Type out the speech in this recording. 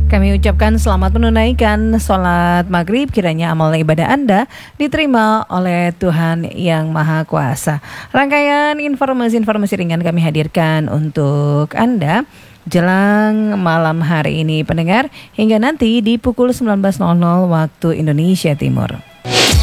Kami ucapkan selamat menunaikan sholat maghrib, kiranya amal ibadah Anda diterima oleh Tuhan Yang Maha Kuasa. Rangkaian informasi-informasi ringan kami hadirkan untuk Anda jelang malam hari ini pendengar, hingga nanti di pukul 19.00 waktu Indonesia Timur.